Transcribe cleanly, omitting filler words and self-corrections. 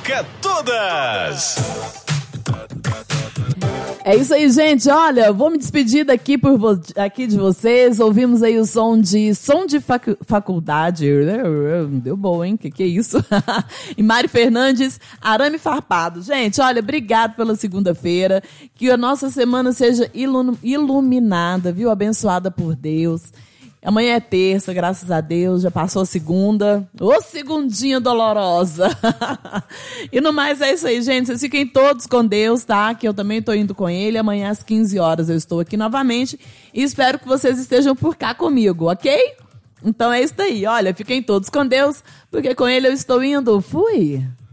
toca todas! É isso aí, gente. Olha, vou me despedir aqui de vocês. Ouvimos aí o som de faculdade. Deu bom, hein? Que é isso? E Mari Fernandes, Arame Farpado. Gente, olha, obrigado pela segunda-feira. Que a nossa semana seja iluminada, viu? Abençoada por Deus. Amanhã é terça, graças a Deus, já passou a segunda. Ô, segundinha dolorosa. E no mais é isso aí, gente. Vocês fiquem todos com Deus, tá? Que eu também tô indo com ele. Amanhã às 15 horas eu estou aqui novamente. E espero que vocês estejam por cá comigo, ok? Então é isso daí. Olha, fiquem todos com Deus, porque com ele eu estou indo. Fui!